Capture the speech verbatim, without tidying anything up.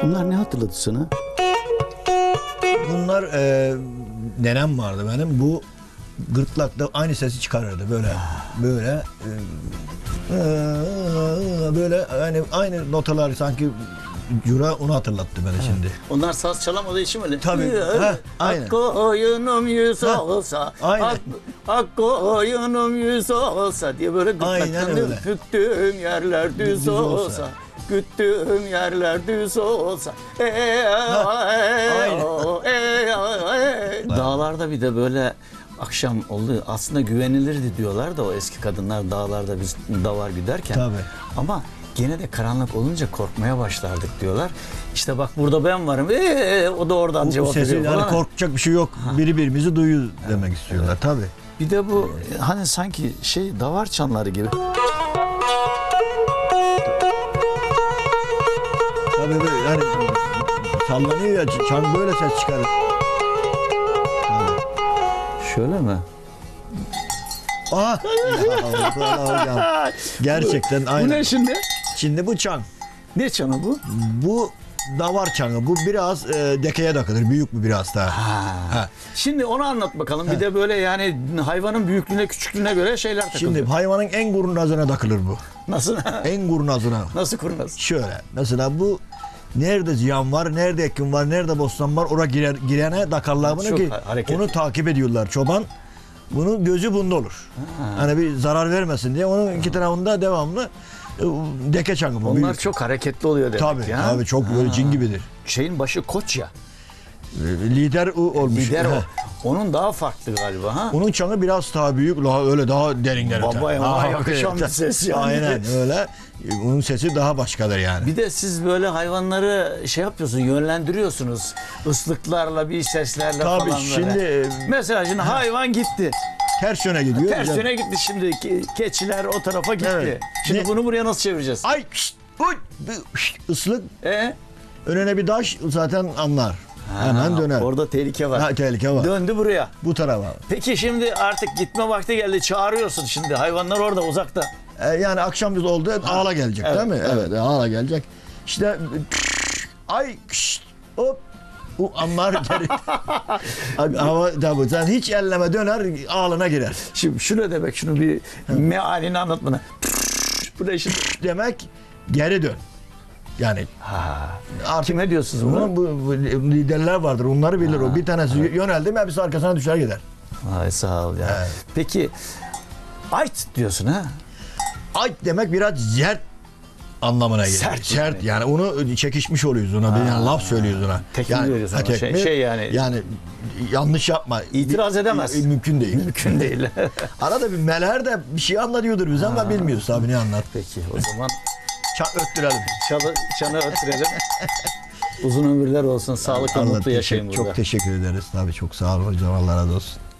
Bunlar ne hatırladı sana? Bunlar e, nenem vardı benim. Bu gırtlakta aynı sesi çıkarırdı böyle. Böyle e, böyle yani aynı notalar sanki Cura onu hatırlattı bana şimdi. Onlar saz çalamadığı için mi öyle? Tabii. Ha, aynen. Ak koyunum yüz Ha, olsa, aynen. ak, ak koyunum yüz olsa diye böyle Aynen gırtlaktan öyle. Güttüğüm yerler düz, Düz olsa, olsa. güttüğüm yerler düz olsa. Ey, ey, aynen. ey, ey. Dağlarda bir de böyle akşam oldu. Aslında güvenilirdi diyorlar da o eski kadınlar dağlarda biz davar giderken. Tabii. Ama gene de karanlık olunca korkmaya başlardık diyorlar. İşte bak burada ben varım. Ee, o da oradan Bu cevap sesi veriyor yani falan. korkacak bir şey yok. Biri birimizi duyuyor demek istiyorlar tabii. Bir de bu hani sanki şey davar çanları gibi. Tabii böyle yani sallanıyor ya çan böyle ses çıkarır. Tabii. Şöyle mi? Aha! Ya, Allah hocam. Gerçekten aynen. Bu ne şimdi? Şimdi bu çan. Ne çanı bu? Bu davar çanı. Bu biraz e, dekeye takılır. Büyük mü biraz daha? Ha. Ha. Şimdi onu anlat bakalım. Bir de böyle yani hayvanın büyüklüğüne küçüklüğüne göre şeyler takılıyor. Şimdi hayvanın en kurnazına takılır bu. Nasıl? En kurnazına. Nasıl kurnaz? Şöyle. Mesela bu nerede ziyan var, nerede ekin var, nerede bostan var oraya girer, girene takarlar bunu Çok ki hareketli. onu takip ediyorlar çoban. Bunun gözü bunda olur. Ha. Hani bir zarar vermesin diye onun iki tarafında devamlı e, deke çangı bu. Onlar büyük. çok hareketli oluyor demek Tabii, ya. tabii çok böyle cin gibidir. Şeyin başı koç ya. E, Lider o olmuş. Lider o. Ha. Onun daha farklı galiba ha. Onun çanı biraz daha büyük, daha öyle daha derinler. Babaya ona yakışan bir ses yani. Aynen öyle. Onun sesi daha başkadır yani. Bir de siz böyle hayvanları şey yapıyorsunuz, yönlendiriyorsunuz. Islıklarla, bir seslerle Tabii falan böyle. şimdi e, Mesela şimdi hayvan gitti. ters yöne gidiyor. Ters Yani- yöne gitti şimdi. Ke- Keçiler o tarafa gitti. Evet. Şimdi Ne- bunu buraya nasıl çevireceğiz? Ay şşt, uy, şşt, ıslık E? önüne bir taş zaten anlar. Hemen Ha, döner. Orada tehlike var. Ha, tehlike var. Döndü buraya. Bu tarafa. Peki şimdi artık gitme vakti geldi. Çağırıyorsun şimdi. Hayvanlar orada uzakta. E, yani akşam biz oldu ağla gelecek Evet, değil mi? evet. Evet, ağla gelecek. İşte ay şşt, hop bu anlar geri. Hava tabii sen hiç elleme döner ağlına girer. Şimdi şu ne demek? Şunu bir mealini anlat bana. Bu ne şimdi? Demek geri dön. Yani Ha. artık Kime diyorsunuz bunu? bunun bu, bu liderler vardır onları bilir o. Bir tanesi yöneldi mi hepsi arkasına düşer gider. Ay sağ ol ya. Evet. Peki Ayt diyorsun ha? Ay demek biraz sert anlamına gelir. Sert Sert, yani. yani. onu çekişmiş oluyoruz ona. Bir yani laf söylüyoruz ona. Tekmil yani, veriyorsun ha, ona. Şey- tekmil, şey yani- Yani yanlış yapma. İtiraz Bir- edemez. e, Mümkün değil. Mümkün değil. Arada bir meler de bir şey anlatıyordur bize ama bilmiyoruz tabii ne anlat. Peki o zaman Çak öttürelim. çalı, çanı öttürelim. Uzun ömürler olsun. Sağlıklı Allah mutlu teşekkür- yaşayın burada. Çok teşekkür ederiz. Tabii çok sağ olun hocam. Allah razı olsun.